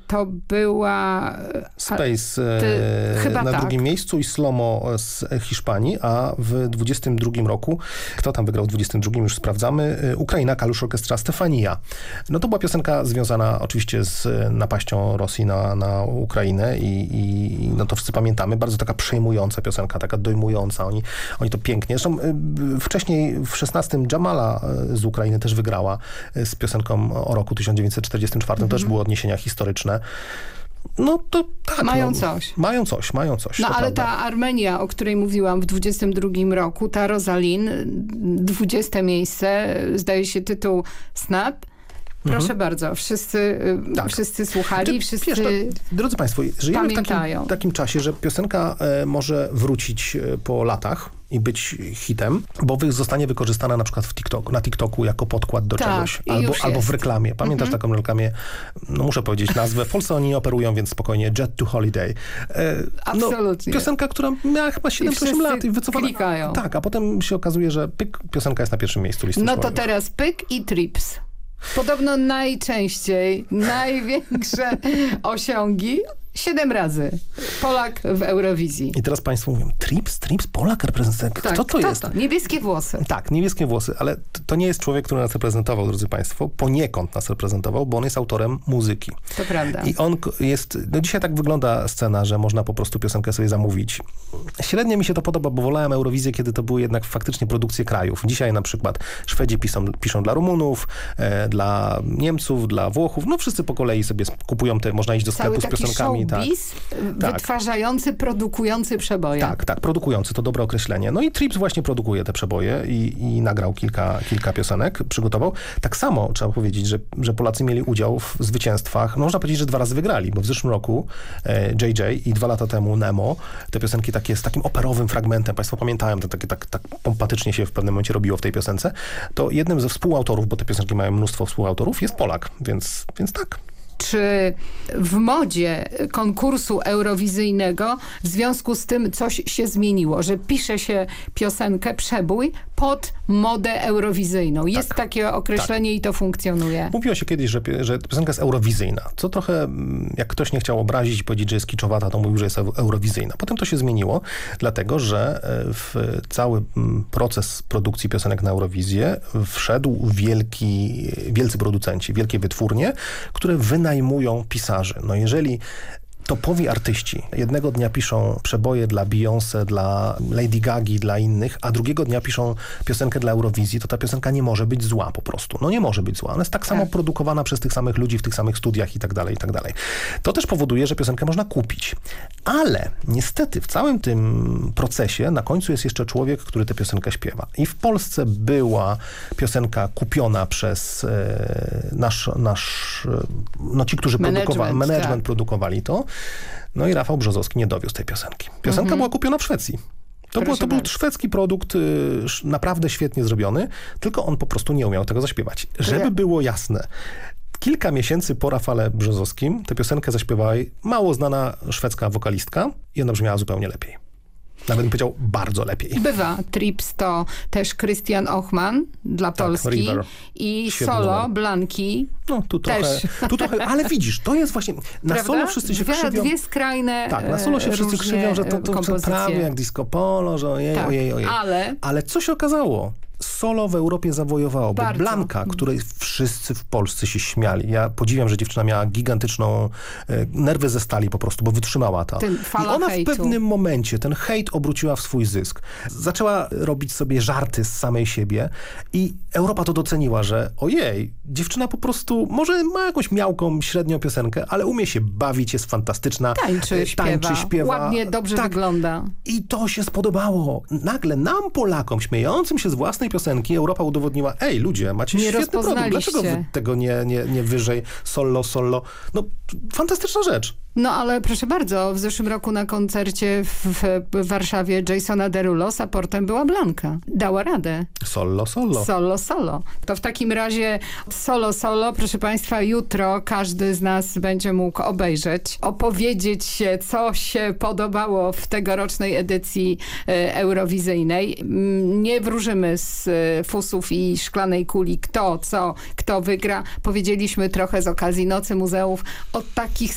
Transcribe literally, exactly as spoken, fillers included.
to była... Space ty, e, chyba na tak. drugim miejscu i Slomo z Hiszpanii, a w dwudziestym drugim roku, kto tam wygrał w dwudziestym drugim, już sprawdzamy, e, Ukraina, Kalusz Orkiestra Stefania. No to była piosenka związana oczywiście z napaścią Rosji na, na Ukrainę i, i no to wszyscy pamiętamy, bardzo taka przejmująca piosenka, taka dojmująca. Oni, oni to pięknie. Zresztą e, wcześniej w szesnastym Jamala z Ukrainy też wygrała z piosenką o roku tysiąc dziewięćset czterdziestym czwartym. Mm-hmm. Też były odniesienia historyczne. No to tak. Mają no, coś. Mają coś, mają coś. No ale prawda. ta Armenia, o której mówiłam w dwudziestym drugim roku, ta Rosalind, dwudzieste miejsce, zdaje się tytuł Snap. Proszę mhm. bardzo, wszyscy, tak. wszyscy słuchali, wszyscy Wiesz, to, drodzy Państwo, żyjemy w takim, takim czasie, że piosenka e, może wrócić e, po latach i być hitem, bo wy, zostanie wykorzystana na przykład w TikToku, na TikToku jako podkład do tak, czegoś. Albo, albo w reklamie. Pamiętasz mm-hmm. taką reklamę? No muszę powiedzieć nazwę. W Polsce oni nie operują, więc spokojnie. Jet to Holiday. E, Absolutnie. No, piosenka, która miała chyba siedem osiem lat. I wycofana. Klikają. Tak, a potem się okazuje, że pyk, piosenka jest na pierwszym miejscu listy. No szkoły. to teraz pyk i trips. Podobno najczęściej, największe osiągi. Siedem razy. Polak w Eurowizji. I teraz państwo mówią, Trips, Trips, Polak reprezentuje. Kto tak, to kto jest? To? Niebieskie włosy. Tak, niebieskie włosy, ale to nie jest człowiek, który nas reprezentował, drodzy państwo. Poniekąd nas reprezentował, bo on jest autorem muzyki. To prawda. I on jest, no dzisiaj tak wygląda scena, że można po prostu piosenkę sobie zamówić. Średnio mi się to podoba, bo wolałem Eurowizję, kiedy to były jednak faktycznie produkcje krajów. Dzisiaj na przykład Szwedzi piszą, piszą dla Rumunów, e, dla Niemców, dla Włochów. No wszyscy po kolei sobie kupują te, można iść do sklepu Cały z piosenkami. Showbiz, tak. wytwarzający, produkujący przeboje. Tak, tak, produkujący, to dobre określenie. No i Trips właśnie produkuje te przeboje i, i nagrał kilka, kilka piosenek, przygotował. Tak samo trzeba powiedzieć, że, że Polacy mieli udział w zwycięstwach. No, można powiedzieć, że dwa razy wygrali, bo w zeszłym roku e, J J i dwa lata temu Nemo, te piosenki takie z takim operowym fragmentem, państwo pamiętają, to takie tak, tak pompatycznie się w pewnym momencie robiło w tej piosence, to jednym ze współautorów, bo te piosenki mają mnóstwo współautorów, jest Polak, więc, więc tak. Czy w modzie konkursu eurowizyjnego w związku z tym coś się zmieniło, że pisze się piosenkę, przebój pod modę eurowizyjną? Jest tak, takie określenie tak. i to funkcjonuje. Mówiło się kiedyś, że, że piosenka jest eurowizyjna, co trochę, jak ktoś nie chciał obrazić i powiedzieć, że jest kiczowata, to mówił, że jest eurowizyjna. Potem to się zmieniło, dlatego, że w cały proces produkcji piosenek na Eurowizję wszedł wielki, wielcy producenci, wielkie wytwórnie, które wynajmują pisarzy. No jeżeli topowi artyści jednego dnia piszą przeboje dla Beyoncé, dla Lady Gagi, dla innych, a drugiego dnia piszą piosenkę dla Eurowizji, to ta piosenka nie może być zła po prostu. No nie może być zła. Ona jest tak samo tak. produkowana przez tych samych ludzi w tych samych studiach i tak dalej, i tak dalej. To też powoduje, że piosenkę można kupić. Ale niestety w całym tym procesie na końcu jest jeszcze człowiek, który tę piosenkę śpiewa. I w Polsce była piosenka kupiona przez e, nasz, nasz no ci, którzy produkowali, management tak. produkowali to. No i Rafał Brzozowski nie dowiózł tej piosenki. Piosenka mhm. była kupiona w Szwecji. To, było, to był szwedzki produkt, y, naprawdę świetnie zrobiony, tylko on po prostu nie umiał tego zaśpiewać. Żeby było jasne, kilka miesięcy po Rafale Brzozowskim tę piosenkę zaśpiewała mało znana szwedzka wokalistka i ona brzmiała zupełnie lepiej. Nawet bym powiedział bardzo lepiej. Bywa. Trips to też Christian Ochman dla tak, Polski River. I Świetny solo numer. Blanki no tu trochę, też. tu trochę, ale widzisz, to jest właśnie, na Prawda? Solo wszyscy się dwie, krzywią. Dwie skrajne Tak, na solo się wszyscy krzywią, że to, to, to prawie jak disco polo, że ojej, tak, ojej, ojej. Ale... ale co się okazało? Solo w Europie zawojowało, bo Bardzo. Blanka, której wszyscy w Polsce się śmiali. Ja podziwiam, że dziewczyna miała gigantyczną e, nerwy ze stali po prostu, bo wytrzymała to. Ten I ona hejtu. w pewnym momencie ten hejt obróciła w swój zysk. Zaczęła robić sobie żarty z samej siebie i Europa to doceniła, że ojej, dziewczyna po prostu może ma jakąś miałką, średnią piosenkę, ale umie się bawić, jest fantastyczna. Tańczy, tańczy śpiewa. śpiewa. Ładnie, dobrze tak. wygląda. I to się spodobało. Nagle nam, Polakom, śmiejącym się z własnej piosenki, Europa udowodniła, ej ludzie, macie nie świetny produkt, dlaczego wy tego nie, nie, nie wyżej, solo, solo? No, fantastyczna rzecz. No ale proszę bardzo, w zeszłym roku na koncercie w, w Warszawie Jasona Derulo supportem była Blanka. Dała radę. Solo, solo. Solo, solo. To w takim razie solo, solo, proszę państwa, jutro każdy z nas będzie mógł obejrzeć, opowiedzieć się, co się podobało w tegorocznej edycji e, eurowizyjnej. Nie wróżymy z e, fusów i szklanej kuli, kto, co, kto wygra. Powiedzieliśmy trochę z okazji Nocy Muzeów o takich